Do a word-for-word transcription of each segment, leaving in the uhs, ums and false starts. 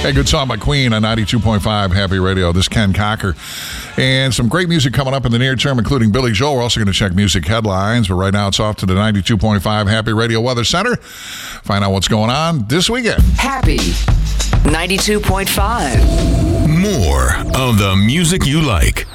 Hey, good song by Queen on ninety-two point five Happy Radio. This is Ken Cocker. And some great music coming up in the near term, including Billy Joel. We're also going to check music headlines, but right now it's off to the ninety-two point five Happy Radio Weather Center. Find out what's going on this weekend. Happy ninety-two point five. More of the music you like.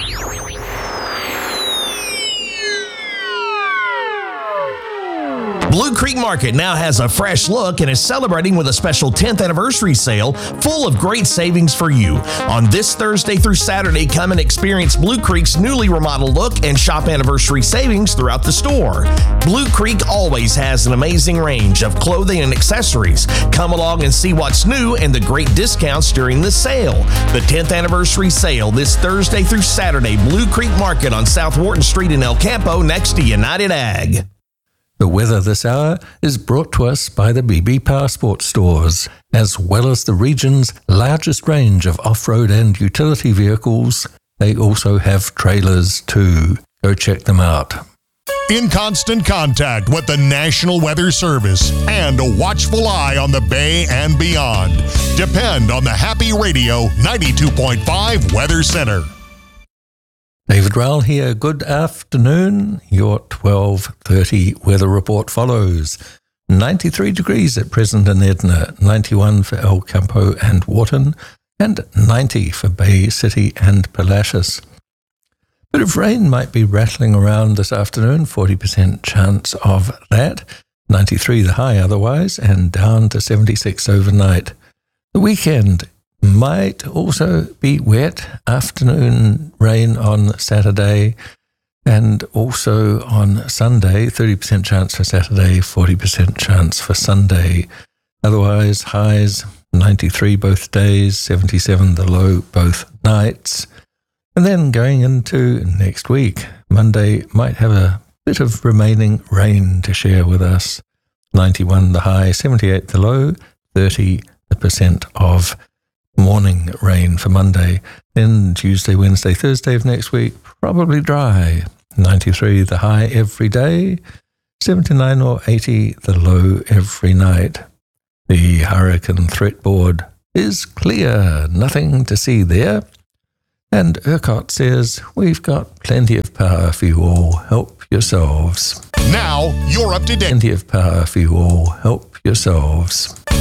Blue Creek Market now has a fresh look and is celebrating with a special tenth anniversary sale full of great savings for you. On this Thursday through Saturday, come and experience Blue Creek's newly remodeled look and shop anniversary savings throughout the store. Blue Creek always has an amazing range of clothing and accessories. Come along and see what's new and the great discounts during the sale. The tenth anniversary sale this Thursday through Saturday, Blue Creek Market on South Wharton Street in El Campo next to United Ag. The weather this hour is brought to us by the B B Powersport stores, as well as the region's largest range of off-road and utility vehicles. They also have trailers too. Go check them out. In constant contact with the National Weather Service and a watchful eye on the Bay and beyond. Depend on the Happy Radio ninety-two point five Weather Center. David Rowell here. Good afternoon. Your twelve thirty weather report follows. ninety-three degrees at present in Edna, ninety-one for El Campo and Wharton, and ninety for Bay City and Palacios. Bit of rain might be rattling around this afternoon, forty percent chance of that. ninety-three the high otherwise, and down to seventy-six overnight. The weekend might also be wet. Afternoon rain on Saturday and also on Sunday. thirty percent chance for Saturday, forty percent chance for Sunday. Otherwise, highs ninety-three both days, seventy-seven the low both nights. And then going into next week, Monday might have a bit of remaining rain to share with us. ninety-one the high, seventy-eight the low, thirty the percent of morning rain for Monday. Then Tuesday, Wednesday, Thursday of next week, probably dry. ninety-three the high every day, seventy-nine or eighty the low every night. The hurricane threat board is clear, nothing to see there. And ERCOT says, we've got plenty of power for you all, help yourselves. Now you're up to date. Plenty of power for you all, help yourselves.